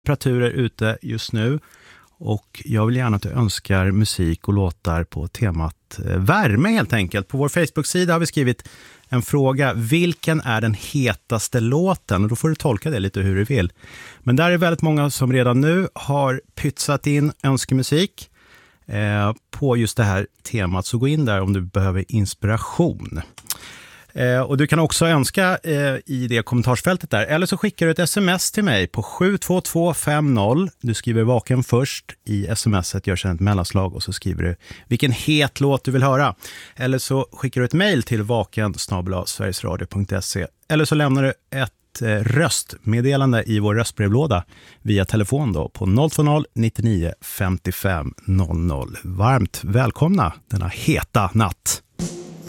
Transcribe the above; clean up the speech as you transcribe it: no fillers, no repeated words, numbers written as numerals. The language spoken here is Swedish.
temperaturer ute just nu och jag vill gärna att du önskar musik och låtar på temat värme helt enkelt. På vår Facebook-sida har vi skrivit en fråga: vilken är den hetaste låten? Och då får du tolka det lite hur du vill. Men där är väldigt många som redan nu har pytsat in önskemusik på just det här temat, så gå in där om du behöver inspiration. Och du kan också önska i det kommentarsfältet där, eller så skickar du ett sms till mig på 72250. Du skriver vaken först i smset, gör sedan ett mellanslag och så skriver du vilken het låt du vill höra. Eller så skickar du ett mejl till vaken@sverigesradio.se, eller så lämnar du ett röstmeddelande i vår röstbrevlåda via telefon då på 020 99 55 00. Varmt välkomna denna heta natt.